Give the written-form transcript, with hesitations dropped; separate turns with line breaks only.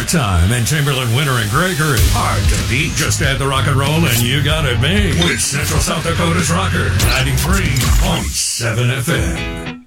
Time and Chamberlain, Winter, and Gregory. Hard to beat. Just add the rock and roll and you got it made. With Central South Dakota's Rocker, 93.7 FM.